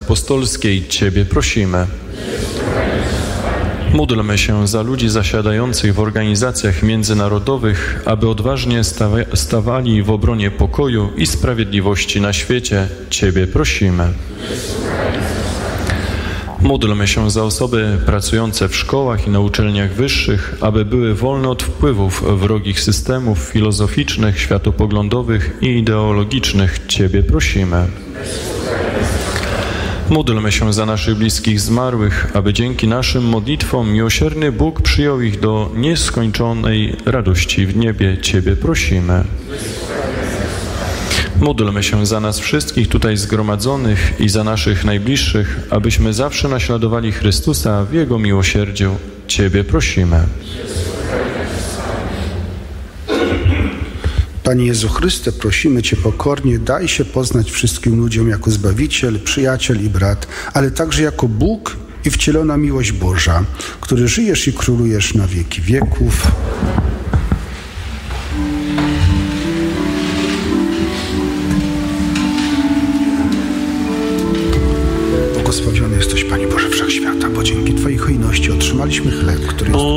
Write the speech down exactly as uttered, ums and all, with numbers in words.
apostolskiej Ciebie prosimy. Módlmy się za ludzi zasiadających w organizacjach międzynarodowych, aby odważnie stawa- stawali w obronie pokoju i sprawiedliwości na świecie. Ciebie prosimy. Módlmy się za osoby pracujące w szkołach i na uczelniach wyższych, aby były wolne od wpływów wrogich systemów filozoficznych, światopoglądowych i ideologicznych. Ciebie prosimy. Módlmy się za naszych bliskich zmarłych, aby dzięki naszym modlitwom miłosierny Bóg przyjął ich do nieskończonej radości w niebie. Ciebie prosimy. Módlmy się za nas wszystkich tutaj zgromadzonych i za naszych najbliższych, abyśmy zawsze naśladowali Chrystusa w Jego miłosierdziu. Ciebie prosimy. Panie Jezu Chryste, prosimy Cię pokornie, daj się poznać wszystkim ludziom jako Zbawiciel, Przyjaciel i Brat, ale także jako Bóg i wcielona miłość Boża, który żyjesz i królujesz na wieki wieków. Błogosławiony jesteś, Panie Boże Wszechświata, bo dzięki Twojej hojności otrzymaliśmy chleb, który jest